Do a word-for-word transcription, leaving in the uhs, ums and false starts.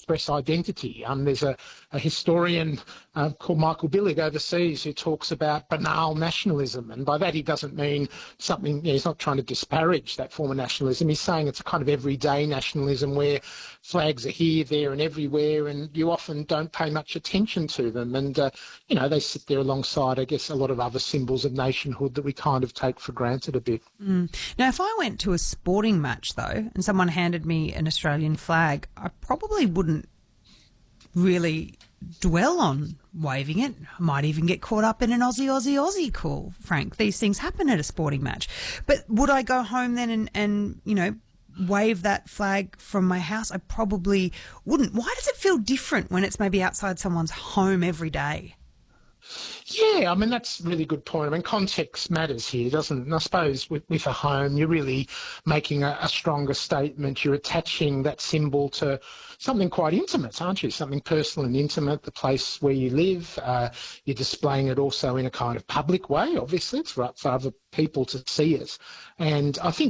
express identity. Um, there's a, a historian uh, called Michael Billig overseas who talks about banal nationalism, and by that he doesn't mean something, you know, he's not trying to disparage that form of nationalism. He's saying it's a kind of everyday nationalism where flags are here, there and everywhere, and you often don't pay much attention to them. And, uh, you know, they sit there alongside, I guess, a lot of other symbols of nationhood that we kind of take for granted a bit. Mm. Now, if I went to a sporting match, though, and someone handed me an Australian flag, I probably wouldn't really dwell on waving it. I might even get caught up in an Aussie, Aussie, Aussie call, Frank. These things happen at a sporting match. But would I go home then and, and you know, wave that flag from my house? I probably wouldn't. Why does it feel different when it's maybe outside someone's home every day? Yeah, I mean, that's a really good point. I mean, context matters here, doesn't it? And I suppose with, with a home, you're really making a, a stronger statement. You're attaching that symbol to something quite intimate, aren't you? Something personal and intimate, the place where you live. Uh, you're displaying it also in a kind of public way, obviously. It's right for other people to see it. And I think